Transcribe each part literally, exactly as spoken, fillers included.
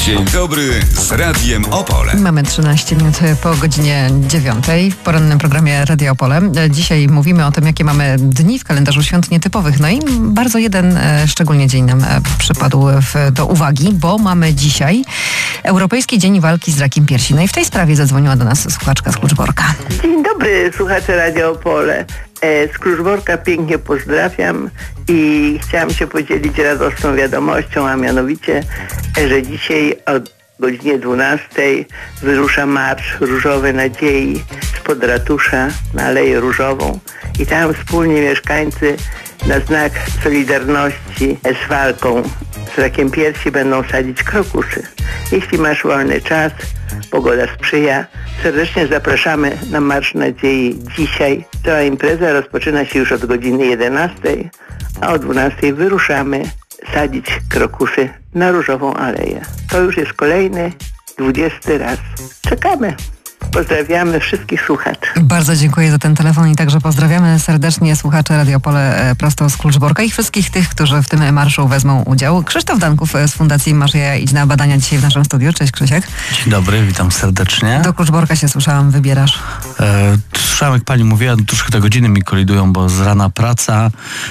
Dzień dobry z Radiem Opole. Mamy trzynaście minut po godzinie dziewiątej w porannym programie Radia Opole. Dzisiaj mówimy o tym, jakie mamy dni w kalendarzu świąt nietypowych. No i bardzo jeden szczególnie dzień nam przypadł w, do uwagi, bo mamy dzisiaj Europejski Dzień Walki z Rakiem Piersi. No i w tej sprawie zadzwoniła do nas słuchaczka z Kluczborka. Dzień dobry, słuchacze Radia Opole. Z Kluczborka pięknie pozdrawiam i chciałam się podzielić radosną wiadomością, a mianowicie, że dzisiaj o godzinie dwunastej wyrusza Marsz Różowej Nadziei spod ratusza na Aleję Różową i tam wspólnie mieszkańcy na znak solidarności z walką z rakiem piersi będą sadzić krokusy. Jeśli masz wolny czas, pogoda sprzyja, serdecznie zapraszamy na Marsz Nadziei dzisiaj. Cała impreza rozpoczyna się już od godziny jedenastej, a o dwunastej wyruszamy sadzić krokusy na Różową Aleję. To już jest kolejny, dwudziesty raz. Czekamy. Pozdrawiamy wszystkich słuchaczy. Bardzo dziękuję za ten telefon i także pozdrawiamy serdecznie słuchaczy Radio Opole prosto z Kluczborka i wszystkich tych, którzy w tym marszu wezmą udział. Krzysztof Danków z Fundacji Marzyja Idź na badania dzisiaj w naszym studiu. Cześć Krzysiek. Dzień dobry, witam serdecznie. Do Kluczborka się słyszałam, wybierasz. E, słyszałam, jak pani mówiła, troszkę te godziny mi kolidują, bo z rana praca,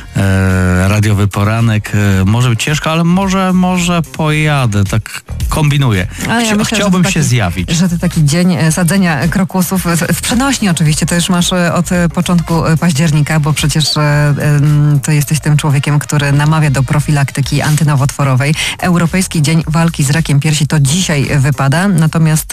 e, radiowy poranek, e, może być ciężko, ale może, może pojadę, tak kombinuję. Ale ja Chcia, myślę, chciałbym taki, się zjawić. Że ty taki dzień sadzenia krokusów, w przenośni oczywiście, to już masz od początku października, bo przecież to jesteś tym człowiekiem, który namawia do profilaktyki antynowotworowej. Europejski Dzień Walki z Rakiem Piersi to dzisiaj wypada, natomiast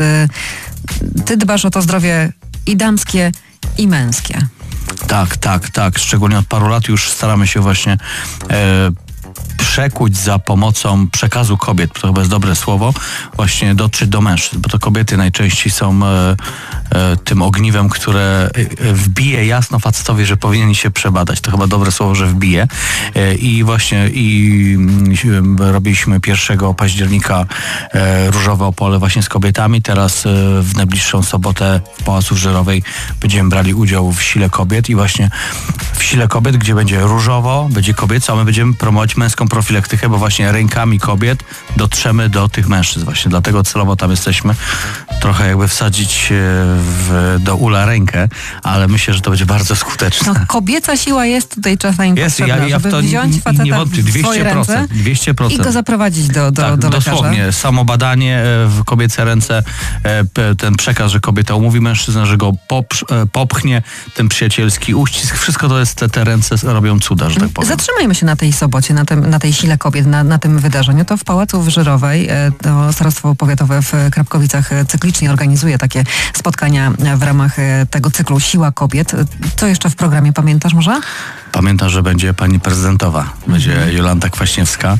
ty dbasz o to zdrowie i damskie, i męskie. Tak, tak, tak. Szczególnie od paru lat już staramy się właśnie e, przekuć za pomocą przekazu kobiet, to chyba jest dobre słowo, właśnie dotrzeć do mężczyzn, bo to kobiety najczęściej są e, e, tym ogniwem, które wbije jasno facetowi, że powinien się przebadać. To chyba dobre słowo, że wbije. E, I właśnie i e, robiliśmy pierwszego października e, Różowe Opole właśnie z kobietami. Teraz e, w najbliższą sobotę w Pałacu Żerowej będziemy brali udział w Sile Kobiet i właśnie w Sile Kobiet, gdzie będzie różowo, będzie kobieco, a my będziemy promować męską profilaktykę, bo właśnie rękami kobiet dotrzemy do tych mężczyzn. Właśnie dlatego celowo tam jesteśmy. Trochę jakby wsadzić w, do ula rękę, ale myślę, że to będzie bardzo skuteczne. No, kobieca siła jest tutaj czasami jest, potrzebna, ja, ja żeby w to wziąć faceta nie wątpię, w swoje ręce dwieście procent. i go zaprowadzić do, do, tak, do lekarza. Dosłownie. Samo badanie w kobiece ręce, ten przekaz, że kobieta umówi mężczyznę, że go popchnie, ten przyjacielski uścisk, wszystko to jest, te, te ręce robią cuda, że tak powiem. Zatrzymajmy się na tej sobocie, na, tym, na tej Sile Kobiet, na, na tym wydarzeniu. To w Pałacu Żerowej, to Starostwo Powiatowe w Krapkowicach cyklicznie organizuje takie spotkania w ramach tego cyklu Siła Kobiet. Co jeszcze w programie pamiętasz może? Pamiętam, że będzie pani prezydentowa, będzie mhm. Jolanta Kwaśniewska.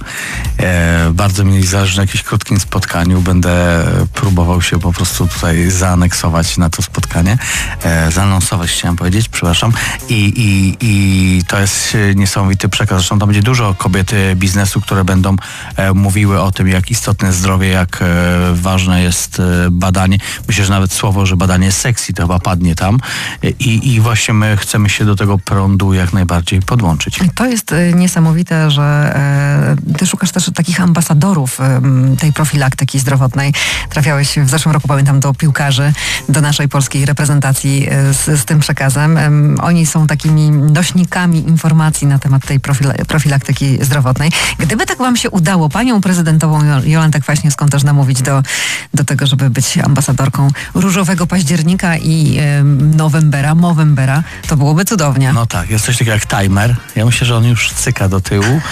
E, bardzo mi zależy na jakimś krótkim spotkaniu. Będę próbował się po prostu tutaj zaaneksować na to spotkanie. E, zaanonsować chciałem powiedzieć, przepraszam. I, i, I to jest niesamowity przekaz. Zresztą tam będzie dużo kobiet biznesu, które będą e, mówiły o tym, jak istotne jest zdrowie, jak e, ważne jest e, badanie. Myślę, że nawet słowo, że badanie jest sexy, to chyba padnie tam. I, i właśnie my chcemy się do tego prądu jak najbardziej podłączyć. To jest y, niesamowite, że y, ty szukasz też takich ambasadorów y, tej profilaktyki zdrowotnej. Trafiałeś w zeszłym roku, pamiętam, do piłkarzy, do naszej polskiej reprezentacji y, z, z tym przekazem. Y, oni są takimi nośnikami informacji na temat tej profil- profilaktyki zdrowotnej. Gdyby tak wam się udało, panią prezydentową Jolantę Kwaśniewską też namówić do, do tego, żeby być ambasadorką Różowego Października i y, Nowembera, Mowembera, to byłoby cudownie. No tak, jest coś takiego jak timer. Ja myślę, że on już cyka do tyłu.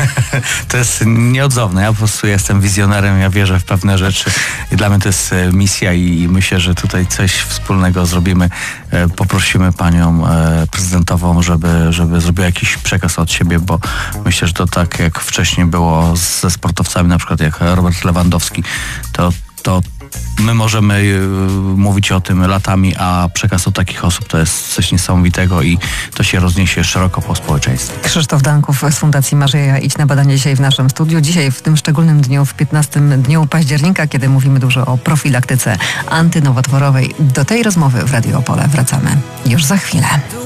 To jest nieodzowne. Ja po prostu jestem wizjonerem, ja wierzę w pewne rzeczy i dla mnie to jest misja i, i myślę, że tutaj coś wspólnego zrobimy. E, poprosimy panią e, prezydentową, żeby, żeby zrobiła jakiś przekaz od siebie, bo myślę, że to tak jak wcześniej było ze sportowcami, na przykład jak Robert Lewandowski, to, to my możemy y, mówić o tym latami, a przekaz od takich osób to jest coś niesamowitego i to się rozniesie szeroko po społeczeństwie. Krzysztof Danków z Fundacji Marzyja Idź na badanie dzisiaj w naszym studiu. Dzisiaj w tym szczególnym dniu, w piętnastym dniu października, kiedy mówimy dużo o profilaktyce antynowotworowej. Do tej rozmowy w Radio Opole wracamy już za chwilę.